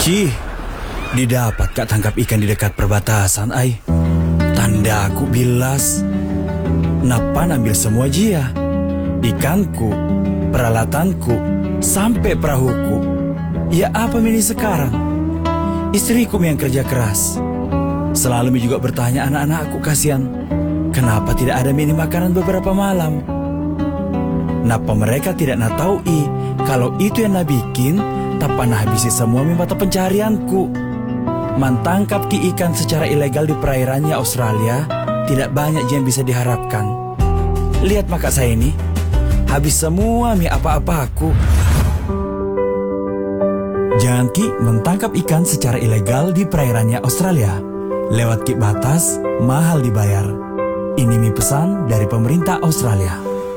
Cih, didapat kak tangkap ikan di dekat perbatasan ai. Tanda aku bilas. Napa ambil semua jia? Ikanku, peralatanku, sampai perahuku. Ya apa ini sekarang? Istriku yang kerja keras. Selalu juga bertanya anak-anakku kasihan. Kenapa tidak ada mini makanan beberapa malam? Napa mereka tidak nak tahu kalau itu yang nak bikin, tak pernah habisi semua mata pencarianku. Mantangkap ki ikan secara ilegal di perairannya Australia, tidak banyak yang bisa diharapkan. Lihat maka saya ini, habis semua mie apa-apa aku. Jangan ki mentangkap ikan secara ilegal di perairannya Australia. Lewat ki batas, mahal dibayar. Ini mie pesan dari pemerintah Australia.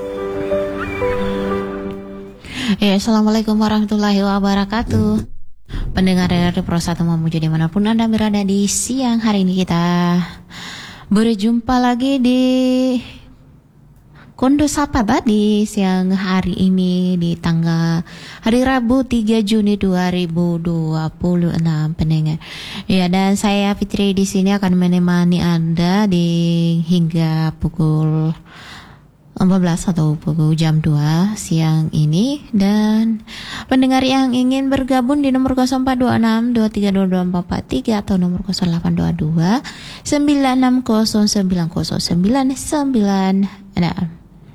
Ya, Assalamualaikum warahmatullahi wabarakatuh. Pendengar dari Pro 1 Mamuju dimanapun Anda berada di siang hari ini, kita berjumpa lagi di Kondo Sapa di siang hari ini di tanggal hari Rabu 3 Juni 2026 pendengar. Ya, dan saya Fitri di sini akan menemani Anda hingga pukul 14 atau pukul jam 2 siang ini. Dan pendengar yang ingin bergabun di nomor 0426 232244 atau nomor 0822 96090999.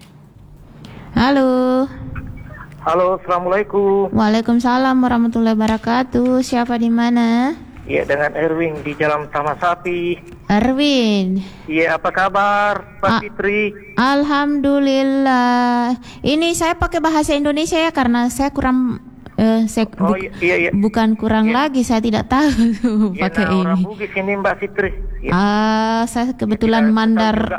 Halo. Halo, Assalamualaikum. Waalaikumsalam warahmatullahi wabarakatuh. Siapa di mana? Iya, dengan Erwin di Jalan Taman Sapi. Erwin. Iya, apa kabar, Pak Fitri? Alhamdulillah. Ini saya pakai bahasa Indonesia ya, karena saya kurang iya. Bukan kurang lagi, saya tidak tahu pakai ini. Orang Bugis ini Mbak Fitri. Saya kebetulan Mandar.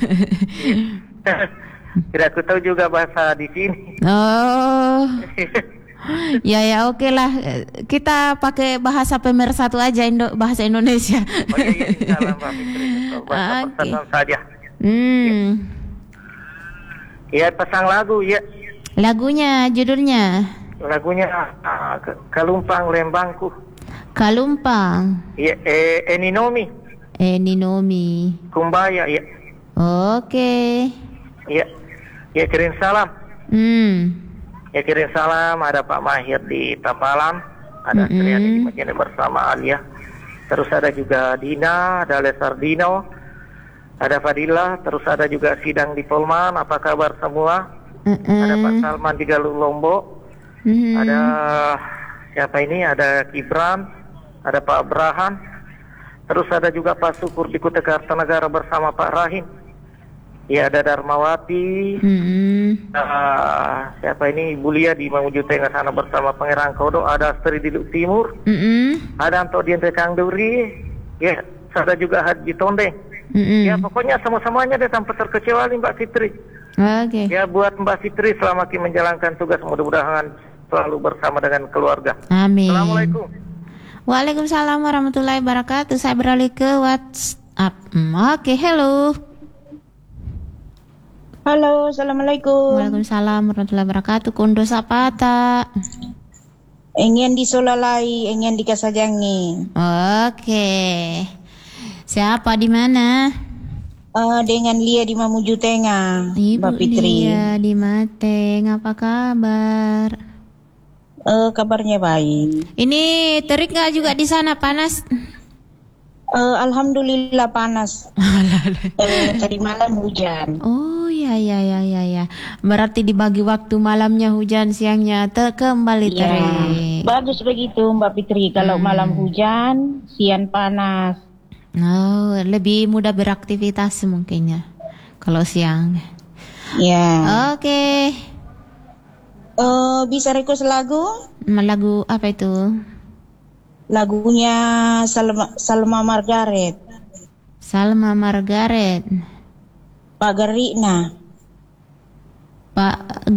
Tidak aku tahu juga bahasa di sini. Oh. Ya oke lah. Kita pakai bahasa pemersatu aja, bahasa Indonesia. Oh iya, salam Mbak Fitri. Bahasa personal saja. Iya, pasang lagu ya. Lagunya, judulnya? Lagunya Kalumpang Lembangku. Kalumpang. Iya, Eninomi. Eninomi. Kumbaya ya. Oke. Iya. Ya, kirim salam. Ya, kirim salam. Ada Pak Mahir di Tapalan, ada Triadi di Majene bersama Alia. Terus ada juga Dina, ada Lesardino, ada Fadila. Terus ada juga Sidang di Polman. Apa kabar semua? Ada Pak Salman di Galuh Lombok. Ada siapa ini? Ada Kibran, ada Pak Abrahan. Terus ada juga Pak Syukur di Kutai Kartanegara bersama Pak Rahim. Ya, ada Darmawati. Siapa ini? Ibu Lia di Mamuju Tengah sana bersama Pangeran Kodo. Ada Astri di Luk Timur. Ada Anto Diente Cangduri. Ya, ada juga Haji Tondeng. Ya, pokoknya sama-samanya deh tanpa terkecuali Mbak Fitri. Oke. Ya, buat Mbak Fitri selama menjalankan tugas, mudah-mudahan selalu bersama dengan keluarga. Amin. Assalamualaikum. Waalaikumsalam warahmatullahi wabarakatuh. Saya beralih ke WhatsApp. Oke, hello. Halo, Assalamualaikum. Waalaikumsalam warahmatullahi wabarakatuh. Kondo Sapata. Ingin disolalai, ingin dikasajangi. Oke. Siapa di mana? Dengan Lia di Mamuju Tengah, Ibu Mbak Fitri. Lia di Mateng, apa kabar? Kabarnya baik. Ini terik nggak juga di sana, panas? Alhamdulillah panas. Tadi malam hujan. Oh ya. Berarti dibagi waktu, malamnya hujan, siangnya kembali terik. Bagus begitu Mbak Fitri. Kalau malam hujan, siang panas. Oh, lebih mudah beraktivitas mungkinnya kalau siang. Ya. Oke. Bisa request lagu? Lagu apa itu? Lagunya Salma Margaret. Salma Margaret. Pak Garina. Pak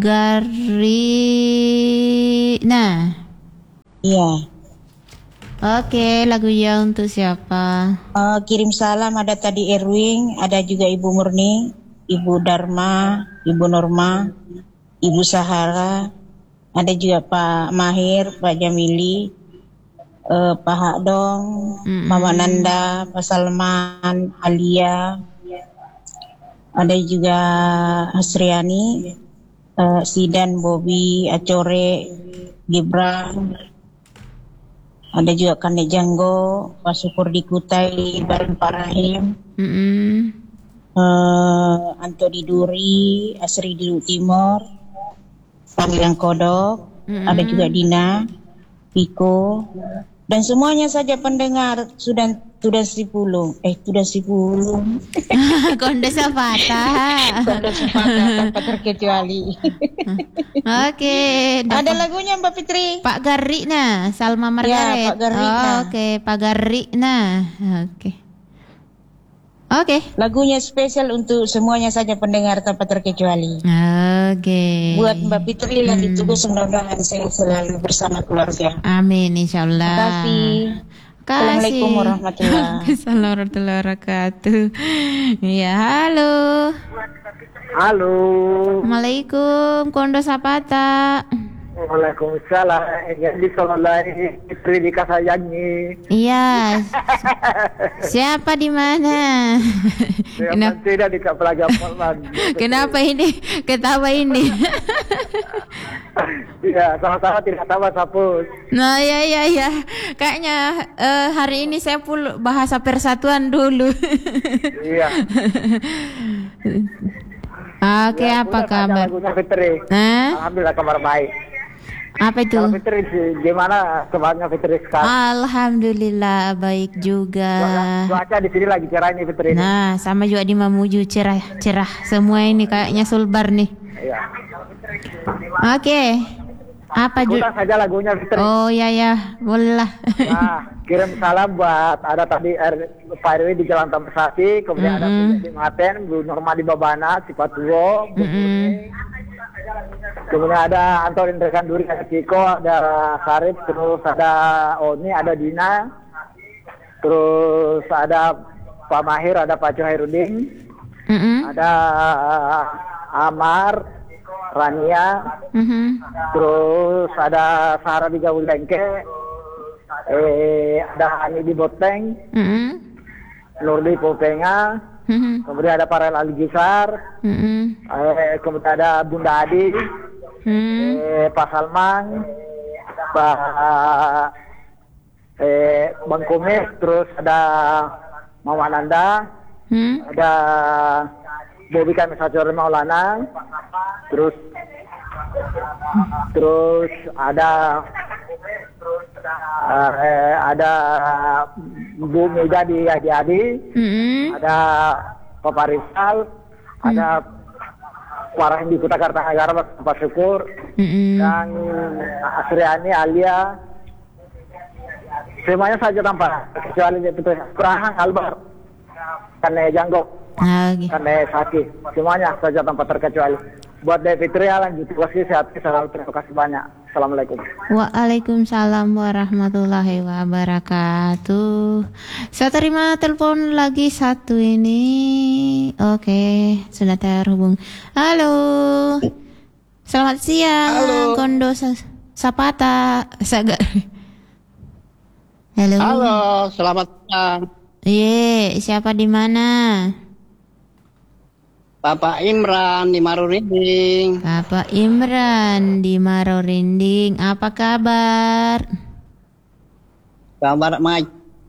Garina. Iya. Oke, lagunya untuk siapa? Kirim salam ada tadi Erwin, ada juga Ibu Murni, Ibu Dharma, Ibu Norma, Ibu Sahara, ada juga Pak Mahir, Pak Jamili, Pak Hakdong, Mama Nanda, Pak Salman, Alia, ada juga Hasriani, Sidan, Bobby, Acore, Gibran, ada juga Kande Janggo, Pak Syukur di Kutai, bareng Pak Rahim, Antoni Duri, Asri di Timor, Panggilan Kodok, ada juga Dina, Piko, dan semuanya saja pendengar sudah 10. Kondo Sapata. Kondo Sapata tanpa terkecuali. Oke. Ada lagunya Mbak Fitri. Pak Garrina, Salma Margaret. Ya, Pak Garrina. Oke, Pak Garrina. Oke. Lagunya spesial untuk semuanya saja pendengar tanpa terkecuali. Oke. Buat Mbak Fitri yang ditunggu, mudah-mudahan saya selalu bersama keluarga. Amin, insyaallah. Terima kasih. Assalamualaikum warahmatullahi wabarakatuh. Ya, halo. Halo. Assalamualaikum, Kondo Sapata. Waalaikumsalam. Jadi sallallahu Fitri di Kasayangi. Iya. Siapa di mana? Kenapa tidak di pelajaran lagi? Kenapa ini ketawa ini? Iya, sama-sama tidak tahu sapus. Nah, ya. Kayaknya hari ini saya bahasa persatuan dulu. Iya. Oke, ya, apa kabar? Fitri. Alhamdulillah kabar baik. Apa itu? Kalau Fitri gimana kabarnya Fitri sekarang? Alhamdulillah baik juga. Cuaca di sini lagi cerah ini Fitri. Nah, sama juga di Mamuju cerah. Semua ini kayaknya sulbar nih. Iya. Oke. Apa juga? Saja lagunya Fitri. Oh ya, boleh lah. Nah, kirim salam buat ada tadi Pak RW di Jalan Tampesasi, kemudian ada di Maten, Bu Norma di Babana, Cipatuwo, Bu kemudian ada Antonin Rekan Duri, ada Ciko, ada Sarip, terus ada Oni, ada Dina, terus ada Pak Mahir, ada Pak Cohairudin, ada Amar, Rania, terus ada Sahara di Gaul Lengke, ada Hani di Boteng, Nurdi Popenga, kemudian ada Parel Aligisar, kemudian ada Bunda Adi, Pak Salman, Pak Bang Kumis, terus ada Mama Nanda, ada Bobi Kamisacor Maulana, terus ada Bu Mega di Adi-Adi, ada Papa Rizal, ada Warah di Kota Kartanegara, Pak Syukur, dan Asriani, Alia, semuanya saja tanpa kecuali itu Kurang Albar, Kane Janggo, Kane Saki, semuanya saja tanpa terkecuali. Buat Fitri lanjut kasih sehat selalu, terima kasih banyak. Assalamualaikum. Waalaikumsalam warahmatullahi wabarakatuh. Saya terima telepon lagi satu ini. Oke, sudah terhubung. Halo. Selamat siang. Halo. Kondo Sapata. Halo. Halo, selamat siang. Siapa di mana? Bapak Imran di Marorinding. Bapak Imran di Marorinding. Apa kabar? Kabar Mike.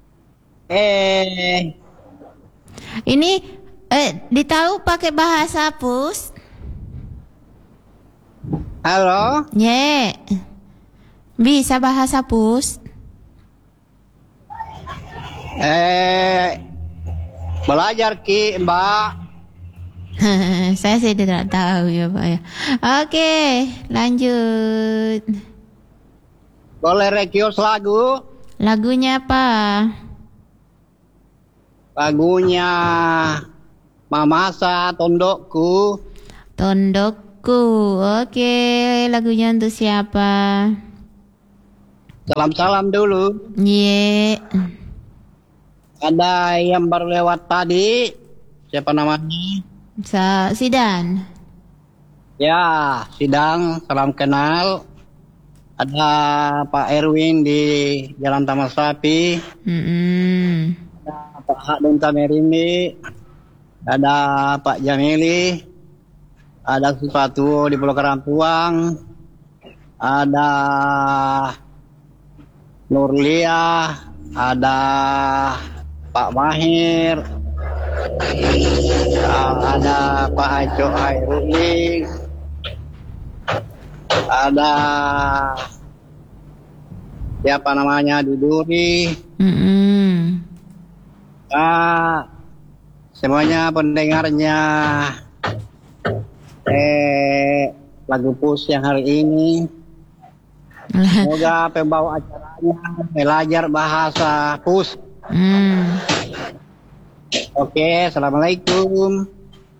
Ini ditahu pakai bahasa Pus? Halo? Bisa bahasa Pus? Belajar Ki, Mbak. Saya sih tidak tahu ya Pak ya. Oke, lanjut. Boleh request lagu? Lagunya apa? Lagunya Mamasa Tondokku. Tondokku. Oke, lagunya untuk siapa? Salam-salam dulu. Ada yang baru lewat tadi. Siapa namanya? Sidan. Ya, Sidang, salam kenal. Ada Pak Erwin di Jalan Taman Sapi. Ada Pak Hadun Tamerindi. Ada Pak Jamili. Ada Sipatu di Pulau Karampuang. Ada Nurlia. Ada Pak Mahir. Ada Pak Aco Hairuli. Ada siapa namanya Duduri. Semuanya pendengarnya lagu Pus yang hari ini. Semoga pembawa acaranya belajar bahasa Pus. Oke, assalamualaikum.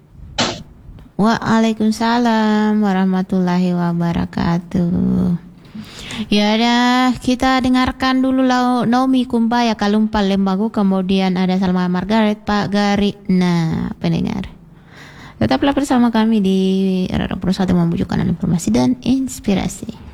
Waalaikumsalam warahmatullahi wabarakatuh. Ya dah, kita dengarkan dulu Naomi Kumbaya Kalumpal Lembagu, kemudian ada Salma Margaret Pak Gari. Nah, pendengar, tetaplah bersama kami di Radio Pro 1 membujuk kanan informasi dan inspirasi.